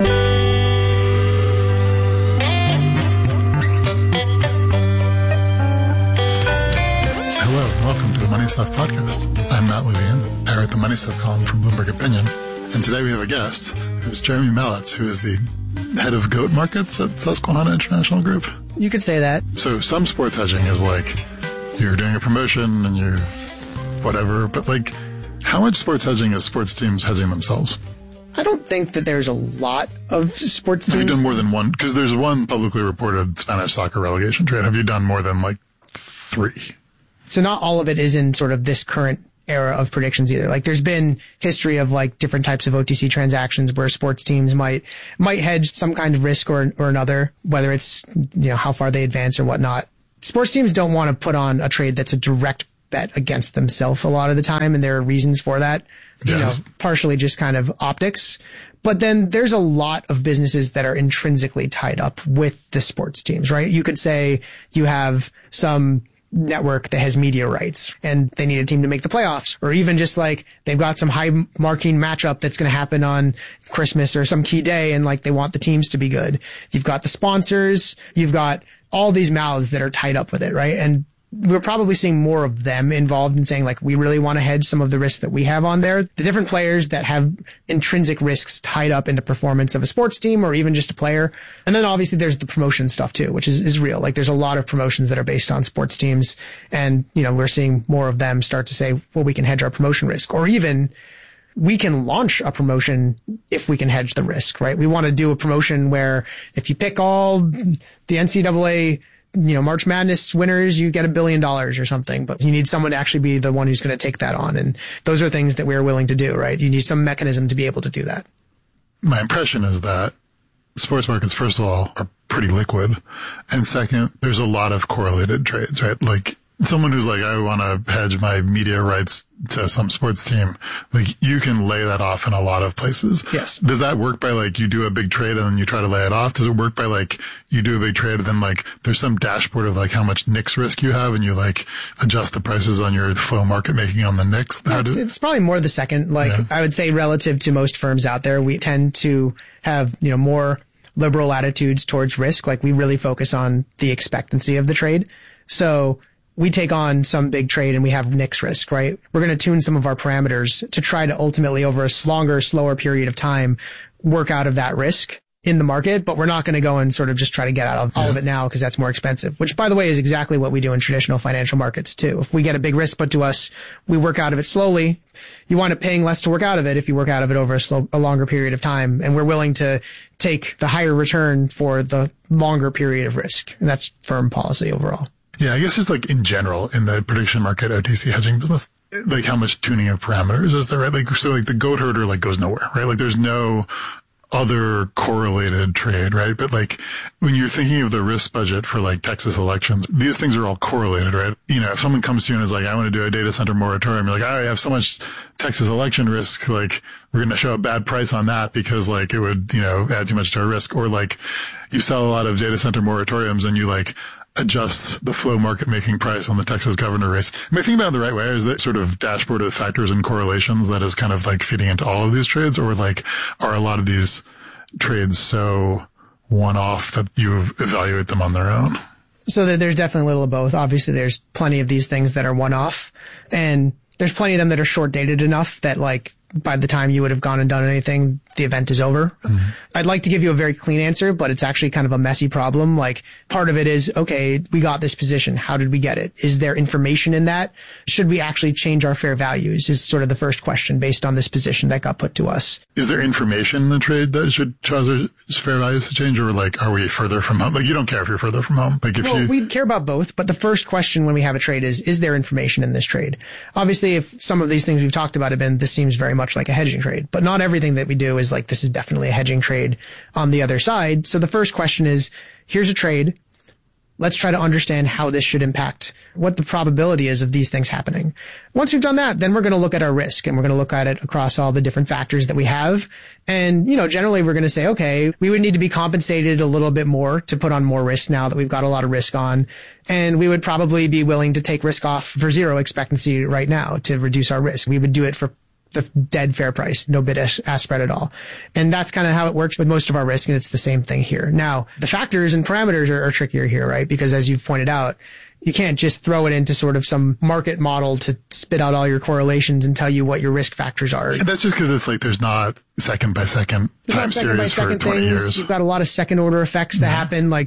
Welcome to the Money Stuff Podcast. I'm Matt Levine. I write the Money Stuff column from Bloomberg Opinion. And today we have a guest who's Jeremy Malitz, who is the head of goat markets at Susquehanna International Group. You could say that. So some sports hedging is like you're doing a promotion and you're whatever, but like, how much sports hedging is sports teams hedging themselves? I don't think that there's a lot of sports teams. Have you done more than one? Because there's one publicly reported Spanish soccer relegation trade. Have you done more than like three? So not all of it is in sort of this current era of predictions either. Like there's been history of like different types of O T C transactions where sports teams might might hedge some kind of risk or or another, whether it's, you know, how far they advance or whatnot. Sports teams don't want to put on a trade that's a direct bet against themselves a lot of the time, and there are reasons for that. You yes. know, partially just kind of optics. But then there's a lot of businesses that are intrinsically tied up with the sports teams, right? You could say you have some network that has media rights and they need a team to make the playoffs, or even just like they've got some high marking matchup that's going to happen on Christmas or some key day, and like they want the teams to be good. You've got the sponsors, you've got all these mouths that are tied up with it, right? And we're probably seeing more of them involved in saying like, we really want to hedge some of the risks that we have on there. The different players that have intrinsic risks tied up in the performance of a sports team or even just a player. And then obviously there's the promotion stuff too, which is, is real. Like there's a lot of promotions that are based on sports teams. And, you know, we're seeing more of them start to say, well, we can hedge our promotion risk, or even we can launch a promotion if we can hedge the risk, right? We want to do a promotion where if you pick all the N C double A, you know, March Madness winners, you get a billion dollars or something, but you need someone to actually be the one who's going to take that on. And those are things that we're willing to do, right? You need some mechanism to be able to do that. My impression is that sports markets, first of all, are pretty liquid. And second, there's a lot of correlated trades, right? Like someone who's like, I want to hedge my media rights to some sports team, like you can lay that off in a lot of places. Yes. Does that work by like you do a big trade and then you try to lay it off? Does it work by like you do a big trade and then like there's some dashboard of like how much N I X risk you have and you like adjust the prices on your flow market making on the N I X? How it's, do, it's probably more the second. Like yeah. I would say relative to most firms out there, we tend to have, you know, more liberal attitudes towards risk. Like we really focus on the expectancy of the trade. So we take on some big trade and we have N I X risk, right? We're going to tune some of our parameters to try to ultimately over a longer, slower period of time work out of that risk in the market, but we're not going to go and sort of just try to get out of all yeah. of it now because that's more expensive, which by the way is exactly what we do in traditional financial markets too. If we get a big risk put to us, we work out of it slowly. You wind up paying less to work out of it if you work out of it over a, slow, a longer period of time. And we're willing to take the higher return for the longer period of risk. And that's firm policy overall. Yeah, I guess it's like in general in the prediction market O T C hedging business, like how much tuning of parameters is there, right? Like, so like the goat herder like goes nowhere, right? Like there's no other correlated trade, right? But like when you're thinking of the risk budget for like Texas elections, these things are all correlated, right? You know, if someone comes to you and is like, I want to do a data center moratorium, you're like, oh, I have so much Texas election risk, like we're going to show a bad price on that because like it would, you know, add too much to our risk. Or like you sell a lot of data center moratoriums and you like adjust the flow market making price on the Texas governor race. Am I thinking about it the right way? Is that sort of dashboard of factors and correlations that is kind of like feeding into all of these trades, or like are a lot of these trades so one-off that you evaluate them on their own? So there's definitely a little of both. Obviously, there's plenty of these things that are one-off, and there's plenty of them that are short-dated enough that like by the time you would have gone and done anything, the event is over. Mm-hmm. I'd like to give you a very clean answer, but it's actually kind of a messy problem. Like part of it is, okay, we got this position. How did we get it? Is there information in that? Should we actually change our fair values is sort of the first question based on this position that got put to us. Is there information in the trade that should cause our fair values to change, or like, are we further from home? Like you don't care if you're further from home. Like if well, you, we care about both, but the first question when we have a trade is, is there information in this trade? Obviously, if some of these things we've talked about have been, this seems very much like a hedging trade, but not everything that we do is like, this is definitely a hedging trade on the other side. So the first question is, here's a trade. Let's try to understand how this should impact, what the probability is of these things happening. Once we've done that, then we're going to look at our risk and we're going to look at it across all the different factors that we have. And, you know, generally we're going to say, okay, we would need to be compensated a little bit more to put on more risk now that we've got a lot of risk on. And we would probably be willing to take risk off for zero expectancy right now to reduce our risk. We would do it for the dead fair price, no bid ask spread at all. And that's kind of how it works with most of our risk. And it's the same thing here. Now, the factors and parameters are, are trickier here, right? Because as you've pointed out, you can't just throw it into sort of some market model to spit out all your correlations and tell you what your risk factors are. And that's just because it's like there's not second by second time series for twenty years. You've got a lot of second order effects that mm-hmm. happen. Like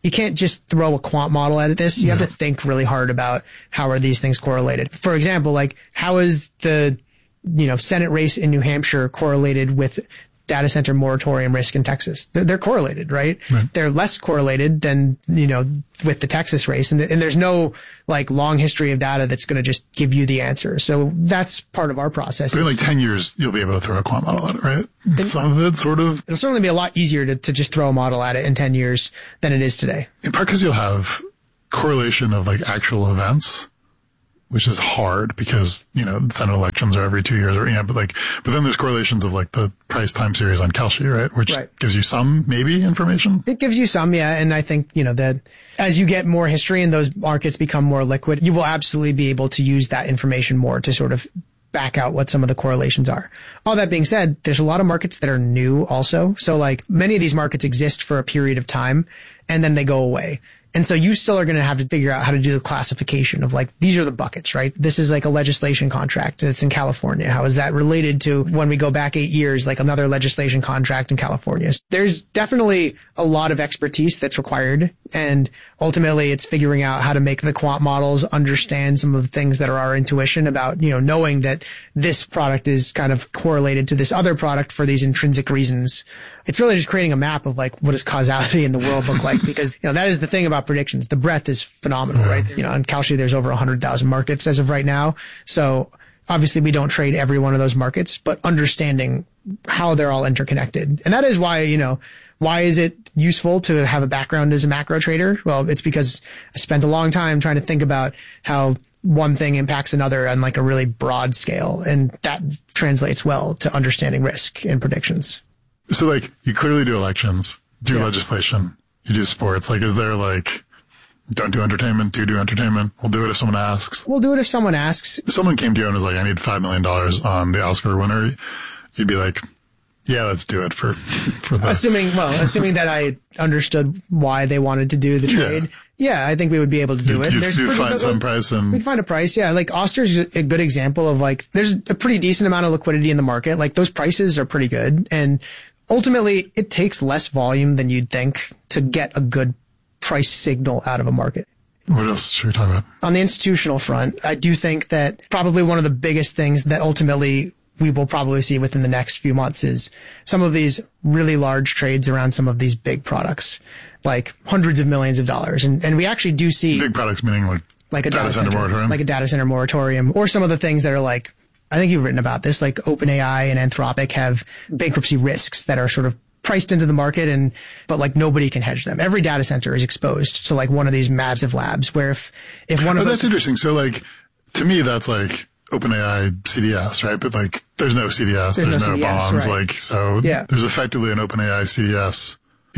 you can't just throw a quant model at this. You Yeah. have to think really hard about how are these things correlated. For example, like how is the, you know, Senate race in New Hampshire correlated with data center moratorium risk in Texas? They're, they're correlated, right? Right. They're less correlated than, you know, with the Texas race. And, and there's no like long history of data that's going to just give you the answer. So that's part of our process. But in like ten years, you'll be able to throw a quant model at it, right? Some of it sort of. It'll certainly be a lot easier to, to just throw a model at it in ten years than it is today. In part because you'll have correlation of like actual events, which is hard because, you know, Senate elections are every two years or, you know, but like, but then there's correlations of like the price time series on Kalshi, right? Which Right. gives you some maybe information. It gives you some, yeah. And I think, you know, that as you get more history and those markets become more liquid, you will absolutely be able to use that information more to sort of back out what some of the correlations are. All that being said, there's a lot of markets that are new also. So like many of these markets exist for a period of time and then they go away. And so you still are going to have to figure out how to do the classification of like, these are the buckets, right? This is like a legislation contract that's in California. How is that related to when we go back eight years, like another legislation contract in California? There's definitely a lot of expertise that's required. And ultimately it's figuring out how to make the quant models understand some of the things that are our intuition about, you know, knowing that this product is kind of correlated to this other product for these intrinsic reasons. It's really just creating a map of like, what does causality in the world look like? Because, you know, that is the thing about predictions. The breadth is phenomenal, right? You know, on Kalshi, there's over one hundred thousand markets as of right now. So obviously we don't trade every one of those markets, but understanding how they're all interconnected. And that is why, you know, why is it useful to have a background as a macro trader? Well, it's because I spent a long time trying to think about how one thing impacts another on like a really broad scale. And that translates well to understanding risk and predictions. So like you clearly do elections, do Yeah. legislation, you do sports. Like, is there like, don't do entertainment, do do entertainment? We'll do it if someone asks. We'll do it if someone asks. If someone came to you and was like, I need five million dollars on the Oscar winner, you'd be like, yeah, let's do it for, for the. Assuming, well, assuming that I understood why they wanted to do the trade. Yeah, yeah I think we would be able to do You'd- it. you'd- There's you'd pretty find good- some price and- We'd find a price, yeah. Like Oster's a good example of like, there's a pretty decent amount of liquidity in the market. Like those prices are pretty good. And ultimately it takes less volume than you'd think to get a good price signal out of a market. What else should we talk about? On the institutional front, I do think that probably one of the biggest things that ultimately we will probably see within the next few months is some of these really large trades around some of these big products, like hundreds of millions of dollars. And, and we actually do see Big products meaning like, like a data data, center center, moratorium? like a data center moratorium, or some of the things that are like, I think you've written about this, like OpenAI and Anthropic have bankruptcy risks that are sort of priced into the market and, but like nobody can hedge them. Every data center is exposed to like one of these massive labs where if, if one oh, of that's those, interesting. So like, to me, that's like OpenAI C D S, right? But like, there's no C D S, there's, There's no no, C D S, bonds. right. Like, so Yeah. there's effectively an OpenAI C D S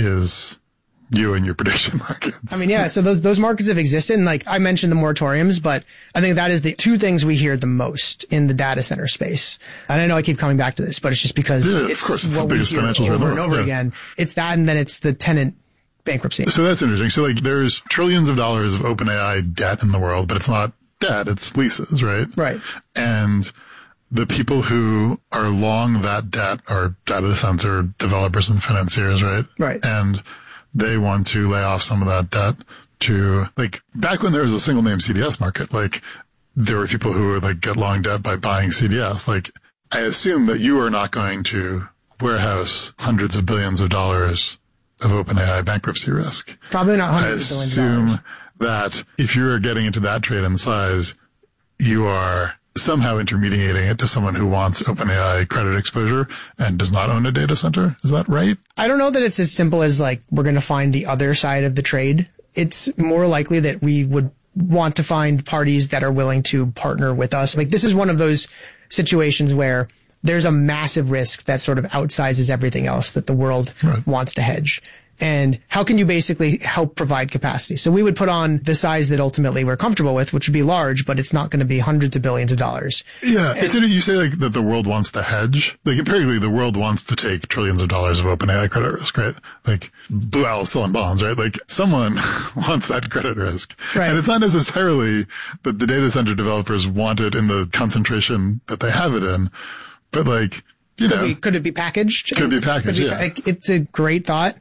is you and your prediction markets. I mean, yeah, so those, those markets have existed. And like I mentioned the moratoriums, but I think that is the two things we hear the most in the data center space. And I know I keep coming back to this, but it's just because Yeah, of it's course, it's the what we biggest hear financial trade over in and the over world, yeah. again. It's that, and then it's the tenant bankruptcy. So that's interesting. So like, there's trillions of dollars of OpenAI debt in the world, but it's not debt, it's leases, right? Right. And the people who are long that debt are data center developers and financiers, right? Right. And they want to lay off some of that debt to, like, back when there was a single name C D S market, like, there were people who would, like, get long debt by buying C D S. Like, I assume that you are not going to warehouse hundreds of billions of dollars of OpenAI bankruptcy risk. Probably not I hundreds of billions of dollars. assume that if you're getting into that trade in size, you are somehow intermediating it to someone who wants OpenAI credit exposure and does not own a data center. Is that right? I don't know that it's as simple as like, we're going to find the other side of the trade. It's more likely that we would want to find parties that are willing to partner with us. Like this is one of those situations where there's a massive risk that sort of outsizes everything else that the world Right. wants to hedge. And how can you basically help provide capacity? So we would put on the size that ultimately we're comfortable with, which would be large, but it's not going to be hundreds of billions of dollars. Yeah. It's, you say like that the world wants to hedge. Like empirically, the world wants to take trillions of dollars of OpenAI credit risk, right? Like Blue Owl selling bonds, right? Like someone wants that credit risk. Right. And it's not necessarily that the data center developers want it in the concentration that they have it in, but like, you Could, know. we, could it be packaged? Could be packaged, yeah. like, it's a great thought.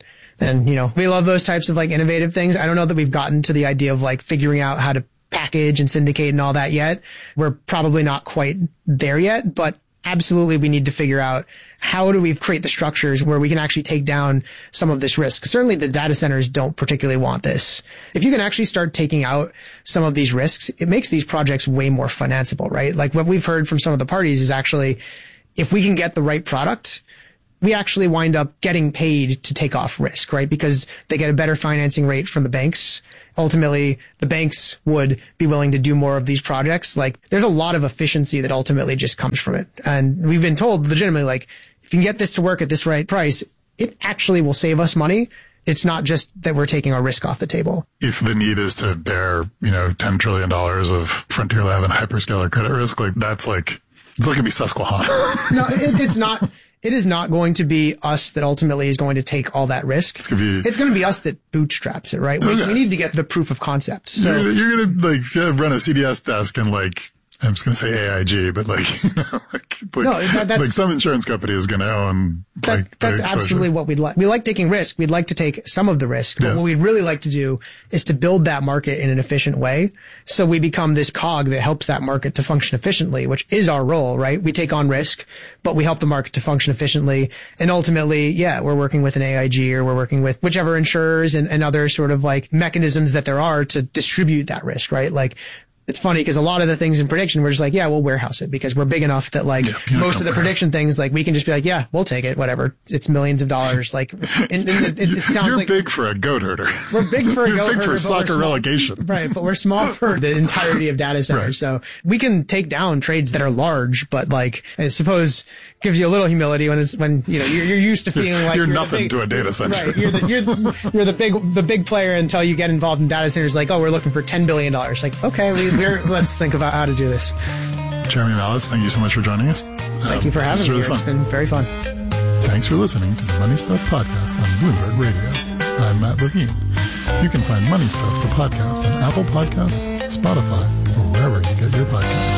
And, you know, we love those types of like innovative things. I don't know that we've gotten to the idea of like figuring out how to package and syndicate and all that yet. We're probably not quite there yet, but absolutely we need to figure out how do we create the structures where we can actually take down some of this risk. Certainly the data centers don't particularly want this. If you can actually start taking out some of these risks, it makes these projects way more financeable, right? Like what we've heard from some of the parties is actually, if we can get the right product, we actually wind up getting paid to take off risk, right? Because they get a better financing rate from the banks. Ultimately, the banks would be willing to do more of these projects. Like, there's a lot of efficiency that ultimately just comes from it. And we've been told legitimately, like, if you can get this to work at this right price, it actually will save us money. It's not just that we're taking our risk off the table. If the need is to bear, you know, ten trillion dollars of Frontier Lab and hyperscaler credit risk, like, that's like, it's like it'd be Susquehanna. No, it, it's not. It is not going to be us that ultimately is going to take all that risk. It's going to be, it's going to be us that bootstraps it, right? We, okay. we need to get the proof of concept. So you're, you're going to like yeah, run a C D S desk and like, I'm just going to say A I G, but like, you know, like, like, no, that, that's, like some insurance company is going to own that, like that's absolutely what we'd like. We like taking risk. We'd like to take some of the risk, but yeah. what we'd really like to do is to build that market in an efficient way. So we become this cog that helps that market to function efficiently, which is our role, right? We take on risk, but we help the market to function efficiently. And ultimately, yeah, we're working with an A I G or we're working with whichever insurers and, and other sort of like mechanisms that there are to distribute that risk, right? Like, it's funny because a lot of the things in prediction, we're just like, yeah, we'll warehouse it because we're big enough that like yeah, most of the prediction things, like we can just be like, yeah, we'll take it, whatever. It's millions of dollars. Like, and, and it, it sounds You're like big for a goat herder. We're big for a You're goat big herder. for soccer relegation. Right. But we're small for the entirety of data centers. Right. So we can take down trades that are large, but like, I suppose gives you a little humility when it's, when, you know, you're, you're used to feeling like you're, you're nothing big, to a data center. Right. You're the, you're, the, you're the big, the big player until you get involved in data centers. Like, oh, we're looking for ten billion dollars. Like, okay, we, we're, let's think about how to do this. Jeremy Mallitz, thank you so much for joining us. Thank um, you for having me really here. Fun. It's been very fun. Thanks for listening to the Money Stuff Podcast on Bloomberg Radio. I'm Matt Levine. You can find Money Stuff, the podcast, on Apple Podcasts, Spotify, or wherever you get your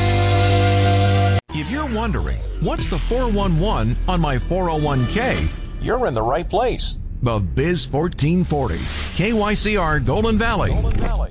podcasts. If you're wondering, what's the four one one on my four oh one k? You're in the right place. The Biz fourteen forty. K Y C R Golden Valley. Golden Valley.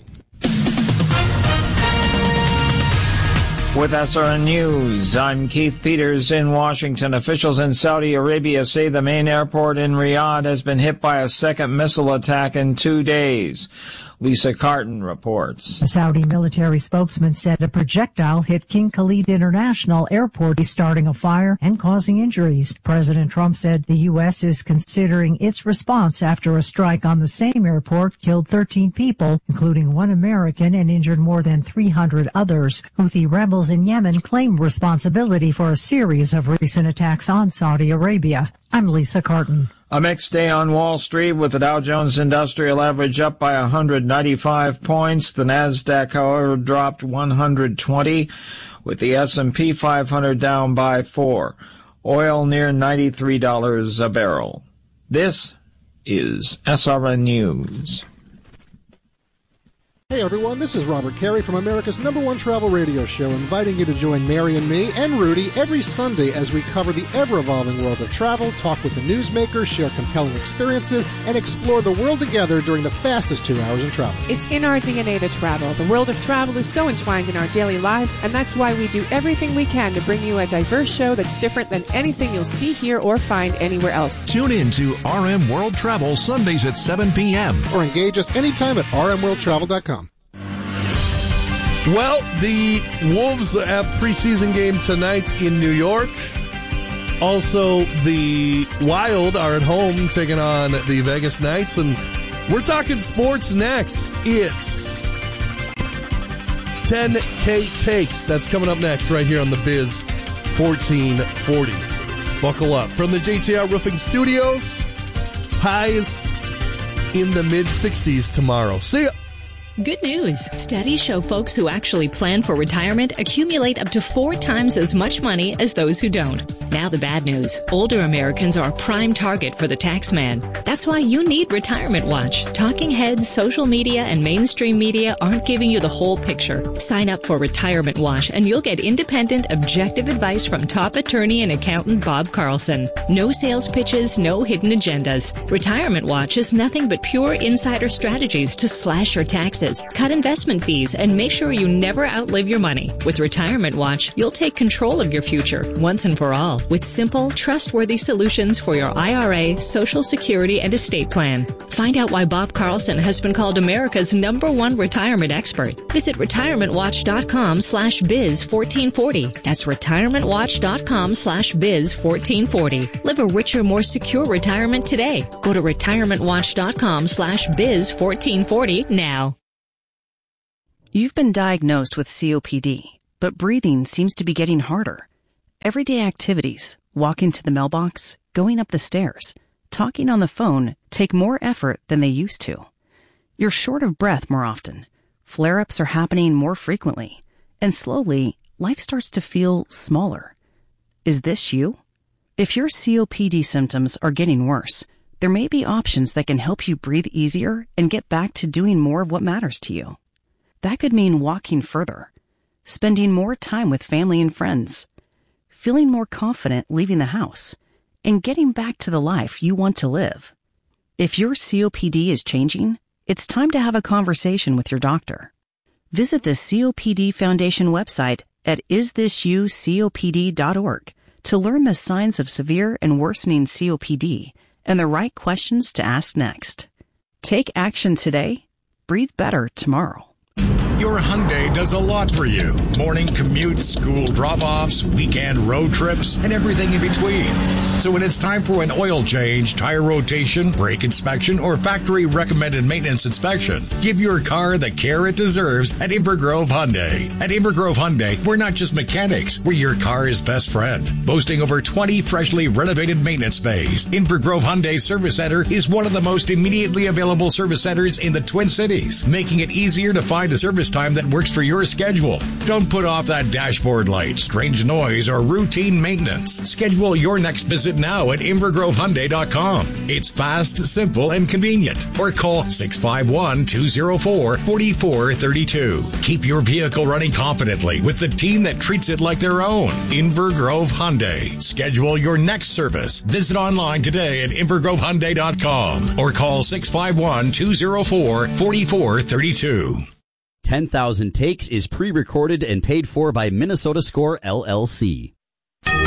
With S R N News, I'm Keith Peters in Washington. Officials in Saudi Arabia say the main airport in Riyadh has been hit by a second missile attack in two days. Lisa Carton reports. A Saudi military spokesman said a projectile hit King Khalid International Airport, starting a fire and causing injuries. President Trump said the U S is considering its response after a strike on the same airport killed thirteen people, including one American, and injured more than three hundred others. Houthi rebels in Yemen claim responsibility for a series of recent attacks on Saudi Arabia. I'm Lisa Carton. A mixed day on Wall Street with the Dow Jones Industrial Average up by one hundred ninety-five points. The Nasdaq, however, dropped one hundred twenty, with the S and P five hundred down by four. Oil near ninety-three dollars a barrel. This is S R N News. Hey everyone, this is Robert Carey from America's number one travel radio show, inviting you to join Mary and me and Rudy every Sunday as we cover the ever-evolving world of travel, talk with the newsmakers, share compelling experiences, and explore the world together during the fastest two hours in travel. It's in our D N A to travel. The world of travel is so entwined in our daily lives, and that's why we do everything we can to bring you a diverse show that's different than anything you'll see, hear, or find anywhere else. Tune in to R M World Travel Sundays at seven p.m. Or engage us anytime at r m world travel dot com. Well, the Wolves have preseason game tonight in New York. Also, the Wild are at home taking on the Vegas Knights. And we're talking sports next. It's ten K Takes. That's coming up next right here on the Biz fourteen forty. Buckle up. From the J T R Roofing Studios, highs in the mid sixties tomorrow. See ya. Good news. Studies show folks who actually plan for retirement accumulate up to four times as much money as those who don't. Now the bad news. Older Americans are a prime target for the tax man. That's why you need Retirement Watch. Talking heads, social media, and mainstream media aren't giving you the whole picture. Sign up for Retirement Watch and you'll get independent, objective advice from top attorney and accountant Bob Carlson. No sales pitches, no hidden agendas. Retirement Watch is nothing but pure insider strategies to slash your taxes, cut investment fees, and make sure you never outlive your money. With Retirement Watch, you'll take control of your future once and for all with simple, trustworthy solutions for your I R A, Social Security, and estate plan. Find out why Bob Carlson has been called America's number one retirement expert. Visit retirementwatch.com slash biz 1440. That's retirementwatch.com slash biz 1440. Live a richer, more secure retirement today. Go to retirementwatch.com slash biz 1440 now. You've been diagnosed with C O P D, but breathing seems to be getting harder. Everyday activities, walking to the mailbox, going up the stairs, talking on the phone take more effort than they used to. You're short of breath more often. Flare-ups are happening more frequently. And slowly, life starts to feel smaller. Is this you? If your C O P D symptoms are getting worse, there may be options that can help you breathe easier and get back to doing more of what matters to you. That could mean walking further, spending more time with family and friends, feeling more confident leaving the house, and getting back to the life you want to live. If your C O P D is changing, it's time to have a conversation with your doctor. Visit the C O P D Foundation website at is this you C O P D dot org to learn the signs of severe and worsening C O P D and the right questions to ask next. Take action today. Breathe better tomorrow. Your Hyundai does a lot for you. Morning commutes, school drop-offs, weekend road trips, and everything in between. So when it's time for an oil change, tire rotation, brake inspection, or factory-recommended maintenance inspection, give your car the care it deserves at Invergrove Hyundai. At Invergrove Hyundai, we're not just mechanics, we're your car's best friend. Boasting over twenty freshly renovated maintenance bays, Invergrove Hyundai Service Center is one of the most immediately available service centers in the Twin Cities, making it easier to find a service time that works for your schedule. Don't put off that dashboard light, strange noise, or routine maintenance. Schedule your next visit now at invergrove hyundai dot com. It's fast, simple, and convenient. Or call six five one, two zero four, four four three two. Keep your vehicle running confidently with the team that treats it like their own. Invergrove Hyundai. Schedule your next service. Visit online today at invergrove hyundai dot com or call six five one, two zero four, four four three two. ten thousand Takes is pre-recorded and paid for by Minnesota Score L L C.